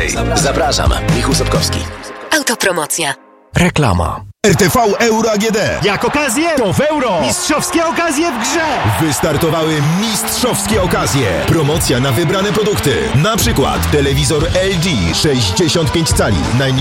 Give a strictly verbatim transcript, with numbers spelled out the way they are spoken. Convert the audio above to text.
Wyżej. Zapraszam, Michał Sobkowski. Autopromocja. Reklama. R T V Euro A G D. Jak okazję, to w euro. Mistrzowskie okazje w grze. Wystartowały mistrzowskie okazje. Promocja na wybrane produkty. Na przykład telewizor L G sześćdziesiąt pięć cali. Najniższy